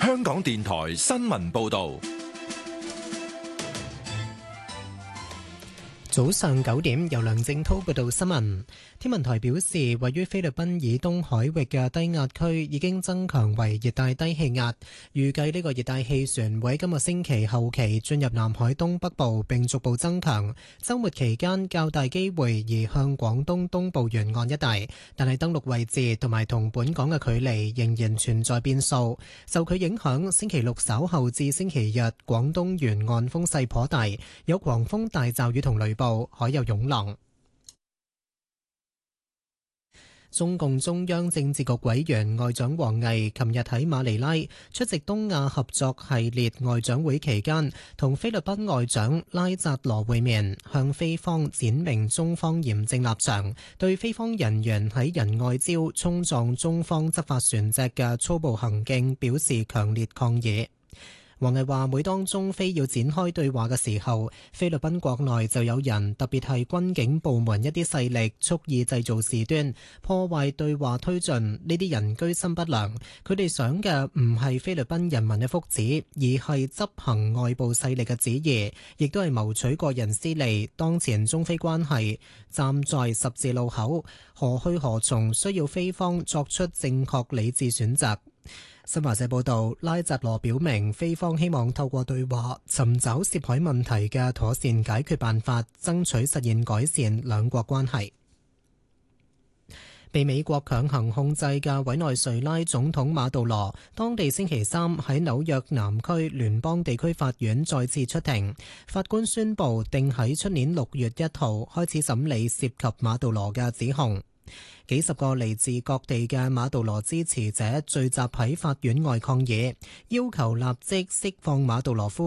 香港電台新聞報道。 早上9點，由梁正滔報道新聞。天文台表示，位於菲律賓以東海域嘅低壓區已經增強為熱帶低氣壓，預計呢個熱帶氣旋會喺今個星期後期進入南海東北部並逐步增強。週末期間較大機會移向廣東東部沿岸一帶，但係登陸位置同埋同本港嘅距離仍然存在變數。受佢影響，星期六稍後至星期日，廣東沿岸風勢頗大，有狂風大驟雨同雷暴，海有湧浪。中共中央政治局委員外長王毅琴日喺馬尼拉出席東亞合作系列外長會期間，同菲律賓外長拉扎羅會面，向菲方闡明中方嚴正立場，對菲方人員喺仁愛礁衝撞中方執法船隻嘅粗暴行徑表示強烈抗議。王毅話：每當中菲要展開對話嘅時候，菲律賓國內就有人，特別係軍警部門一啲勢力，蓄意製造事端，破壞對話推進。呢啲人居心不良，佢哋想嘅唔係菲律賓人民嘅福祉，而係執行外部勢力嘅旨意，亦都係謀取個人私利。當前中菲關係站在十字路口，何去何從，需要菲方作出正確理智選擇。新華社報道，拉扎羅表明，菲方希望透過對話尋找涉海問題嘅妥善解決辦法，爭取實現改善兩國關係。被美國強行控制嘅委內瑞拉總統馬杜羅，當地星期三喺紐約南區聯邦地區法院再次出庭，法官宣布定喺出年6月1號開始審理涉及馬杜羅嘅指控。幾十個嚟自各地嘅馬杜羅支持者聚集喺法院外抗議，要求立即釋放馬杜羅夫。